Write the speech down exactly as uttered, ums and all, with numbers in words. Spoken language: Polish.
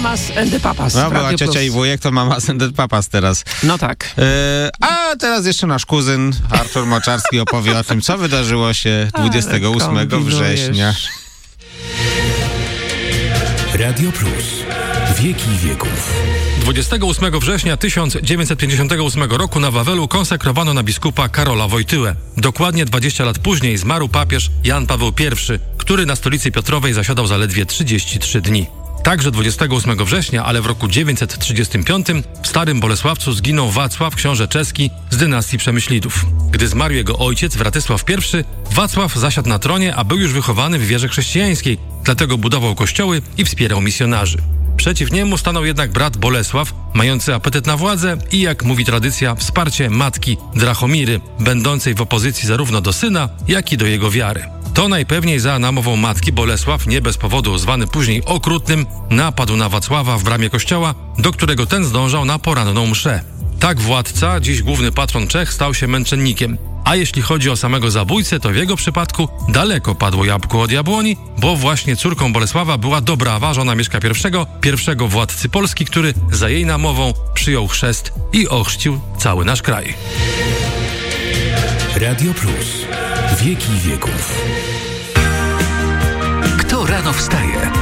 Mamas and the Papas. No, była ciocia Plus. i wujek, to Mamas and the Papas teraz. No tak. E, a teraz jeszcze nasz kuzyn Artur Moczarski opowie o tym, co wydarzyło się dwudziestego ósmego września. Radio Plus. Wieki wieków. dwudziestego ósmego września tysiąc dziewięćset pięćdziesiątego ósmego roku na Wawelu konsekrowano na biskupa Karola Wojtyłę. Dokładnie dwadzieścia lat później zmarł papież Jan Paweł pierwszy, który na stolicy Piotrowej zasiadał zaledwie trzydzieści trzy dni. Także dwudziestego ósmego września, ale w roku dziewięćset trzydziestym piątym w Starym Bolesławcu zginął Wacław, książę czeski z dynastii Przemyślidów. Gdy zmarł jego ojciec Wratysław pierwszy, Wacław zasiadł na tronie, a był już wychowany w wierze chrześcijańskiej, dlatego budował kościoły i wspierał misjonarzy. Przeciw niemu stanął jednak brat Bolesław, mający apetyt na władzę i, jak mówi tradycja, wsparcie matki Drachomiry, będącej w opozycji zarówno do syna, jak i do jego wiary. To najpewniej za namową matki Bolesław, nie bez powodu zwany później Okrutnym, napadł na Wacława w bramie kościoła, do którego ten zdążał na poranną mszę. Tak władca, dziś główny patron Czech, stał się męczennikiem. A jeśli chodzi o samego zabójcę, to w jego przypadku daleko padło jabłko od jabłoni, bo właśnie córką Bolesława była Dobrawa, żona Mieszka pierwszego, pierwszego władcy Polski, który za jej namową przyjął chrzest i ochrzcił cały nasz kraj. Radio Plus. Wieki wieków. Kto rano wstaje?